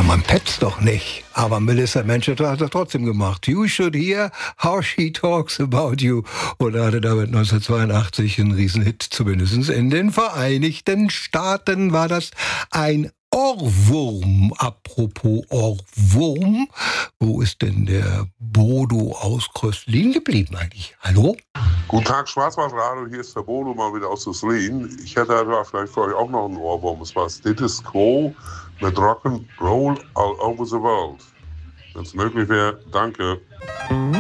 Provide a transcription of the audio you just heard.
man petzt doch nicht. Aber Melissa Manchester hat das trotzdem gemacht. You should hear how she talks about you. Und er hatte damit 1982 einen Riesenhit, zumindest in den Vereinigten Staaten war das ein Ohrwurm. Apropos Ohrwurm, wo ist denn der Bodo aus Kröslin geblieben eigentlich? Hallo? Guten Tag, Schwarzwaldradio, hier ist der Bodo mal wieder aus Kröslin. Ich hätte da vielleicht für euch auch noch einen Ohrwurm. Es war Status Quo mit Rock'n'Roll all over the world. Wenn es möglich wäre, danke.